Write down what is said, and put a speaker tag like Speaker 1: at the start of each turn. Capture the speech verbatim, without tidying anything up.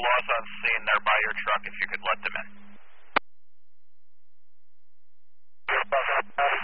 Speaker 1: laws on scene. They're by your truck if you could let them in.